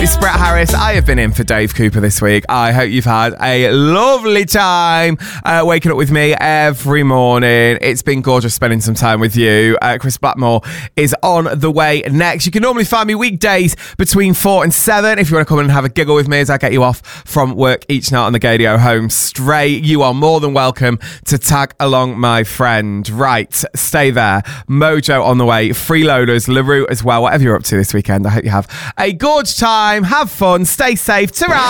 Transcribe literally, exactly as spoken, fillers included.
It's Brett Harris. I have been in for Dave Cooper this week. I hope you've had a lovely time uh, waking up with me every morning. It's been gorgeous spending some time with you. Uh, Chris Blackmore is on the way next. You can normally find me weekdays between four and seven if you want to come in and have a giggle with me as I get you off from work each night on the Gadio home straight. You are more than welcome to tag along, my friend. Right, stay there. Mojo on the way. Freeloaders, LaRue as well. Whatever you're up to this weekend, I hope you have a gorge time. Have fun. Stay safe. Ta-ra!